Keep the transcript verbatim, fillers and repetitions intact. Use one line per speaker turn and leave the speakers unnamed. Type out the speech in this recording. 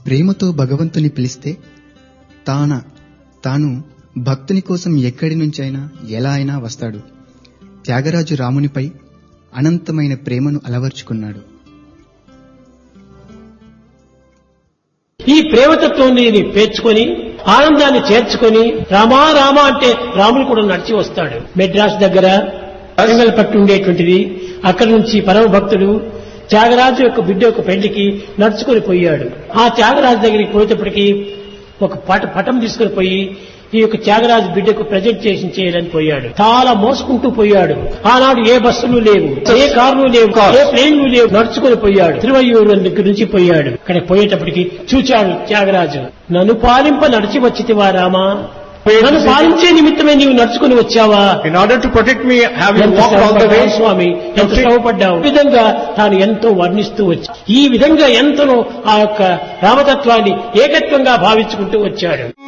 ప్రేమతో భగవంతుని పిలిస్తే తాన తాను భక్తుని కోసం ఎక్కడి నుంచైనా ఎలా అయినా వస్తాడు. త్యాగరాజు రామునిపై అనంతమైన ప్రేమను అలవర్చుకున్నాడు.
ఈ ప్రేమతత్వాన్ని పేర్చుకొని ఆనందాన్ని చేర్చుకొని రామా రామా అంటే రాములు కూడా నడిచి వస్తాడు. మెడ్రాస్ దగ్గర పట్టు ఉండేటువంటిది. అక్కడి నుంచి పరమ భక్తుడు త్యాగరాజు యొక్క బిడ్డ యొక్క పెళ్లికి నడుచుకొని పోయాడు. ఆ త్యాగరాజు దగ్గరికి పోయేటప్పటికి ఒక పట పటం తీసుకుని పోయి ఈ యొక్క త్యాగరాజు బిడ్డకు ప్రజెంటేషన్ చేయడానికి పోయాడు. చాలా మోసుకుంటూ పోయాడు. ఆనాడు ఏ బస్సులు లేవు, ఏ కార్లు లేవు, ఏ ట్రైన్లు లేవు. నడుచుకొని పోయాడు. తిరువయ్యూరు దగ్గర నుంచి పోయాడు. అక్కడ పోయేటప్పటికి చూచాడు త్యాగరాజు. నన్ను పాలింప నడిచి వచ్చితివా రామా, నన్ను పాలించే నిమిత్తమే నీవు నడుచుకుని వచ్చావా?
In order to protect me, have you walked all the way?
స్వామి, ఎంత శ్రమపడ్డావు. ఈ విధంగా తాను ఎంతో వర్ణిస్తూ వచ్చి ఈ విధంగా ఎంతనో ఆ యొక్క రామతత్వాన్ని ఏకత్వంగా భావించుకుంటూ వచ్చాడు.